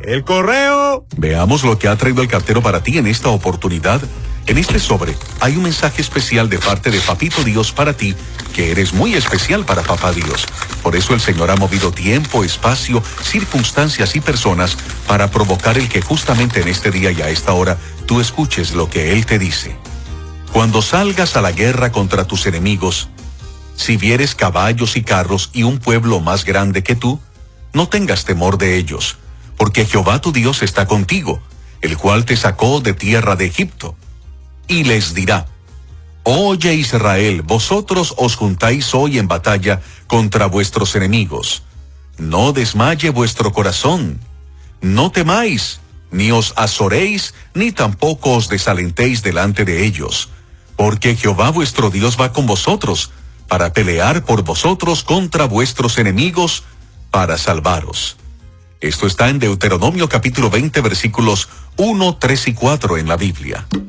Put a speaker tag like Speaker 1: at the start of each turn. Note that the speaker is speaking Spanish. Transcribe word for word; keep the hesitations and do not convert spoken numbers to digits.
Speaker 1: El correo.
Speaker 2: Veamos lo que ha traído el cartero para ti en esta oportunidad. En este sobre hay un mensaje especial de parte de Papito Dios para ti, que eres muy especial para Papá Dios. Por eso el Señor ha movido tiempo, espacio, circunstancias y personas para provocar el que justamente en este día y a esta hora tú escuches lo que Él te dice. Cuando salgas a la guerra contra tus enemigos, si vieres caballos y carros y un pueblo más grande que tú, no tengas temor de ellos, porque Jehová tu Dios está contigo, el cual te sacó de tierra de Egipto. Y les dirá: Oye Israel, vosotros os juntáis hoy en batalla contra vuestros enemigos. No desmaye vuestro corazón, no temáis, ni os azoréis, ni tampoco os desalentéis delante de ellos, porque Jehová vuestro Dios va con vosotros, para pelear por vosotros contra vuestros enemigos, para salvaros. Esto está en Deuteronomio capítulo veinte, versículos uno, tres y cuatro en la Biblia.